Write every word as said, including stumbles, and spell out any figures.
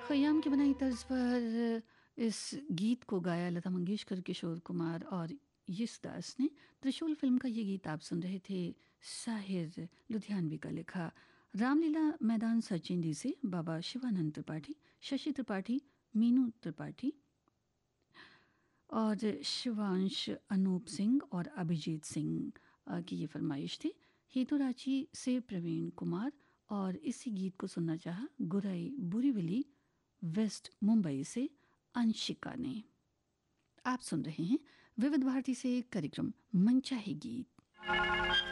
खयाम की बनाई तर्ज पर इस गीत को गाया लता मंगेशकर, किशोर कुमार और यशदास ने। त्रिशूल फिल्म का ये गीत आप सुन रहे थे। साहिर लुधियानवी का लिखा। रामलीला मैदान सचिंडी से बाबा शिवानंद त्रिपाठी, शशि त्रिपाठी, मीनू त्रिपाठी और शिवांश, अनूप सिंह और अभिजीत सिंह अ, की ये फरमाइश थी। हेतु रांची से प्रवीण कुमार, और इसी गीत को सुनना चाहा गुराई बुरीविली वेस्ट मुंबई से अंशिका ने। आप सुन रहे हैं विविध भारती से कार्यक्रम मनचाही गीत।